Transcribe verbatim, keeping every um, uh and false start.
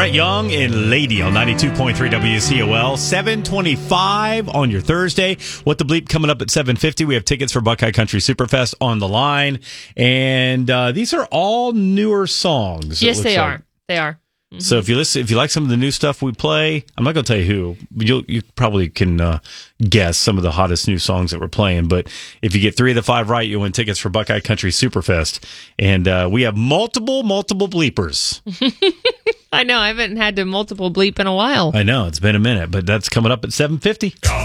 Brett Young and Lady on ninety-two point three W C O L. seven twenty-five on your Thursday. What the Bleep coming up at seven fifty. We have tickets for Buckeye Country Superfest on the line. And uh, these are all newer songs. Yes, they like. are. They are. Mm-hmm. So if you listen, if you like some of the new stuff we play, I'm not going to tell you who. You'll, you probably can uh, guess some of the hottest new songs that we're playing. But if you get three of the five right, you'll win tickets for Buckeye Country Superfest. And uh, we have multiple, multiple bleepers. I know. I haven't had to multiple bleep in a while. I know. It's been a minute, but that's coming up at seven fifty.